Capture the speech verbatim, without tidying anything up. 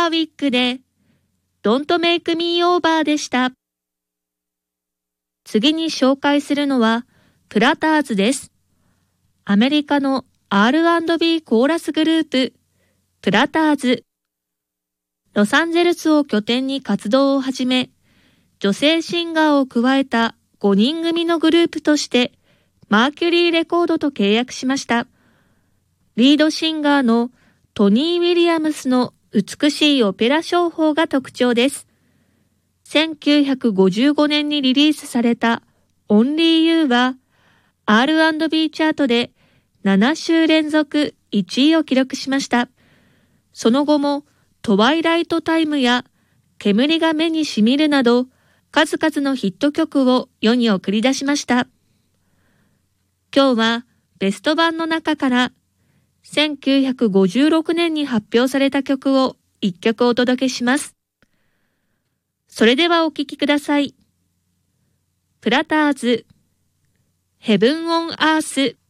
ーウィックで Don't Make Me Over でした。次に紹介するのはプラターズです。アメリカの アールアンドビー コーラスグループプラターズ。ロサンゼルスを拠点に活動を始め、女性シンガーを加えたごにん組のグループとしてマーキュリーレコードと契約しました。リードシンガーのトニー・ウィリアムスの美しいオペラ唱法が特徴です。せんきゅうひゃくごじゅうごねんにリリースされた Only You は アールアンドビー チャートでなな週連続いちいを記録しました。その後もトワイライトタイムや煙が目にしみるなど数々のヒット曲を世に送り出しました。今日はベスト版の中からせんきゅうひゃくごじゅうろくねんに発表された曲をいっきょくお届けします。それではお聴きください。プラターズ、ヘブンオンアース。